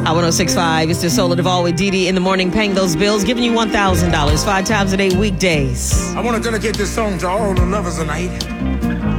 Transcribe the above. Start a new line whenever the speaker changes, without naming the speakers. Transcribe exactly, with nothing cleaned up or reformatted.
I one oh six point five. It's the Soul of Duvall with Dee Dee in the morning, paying those bills, giving you one thousand dollars five times a day, weekdays.
I want to dedicate this song to all the lovers tonight.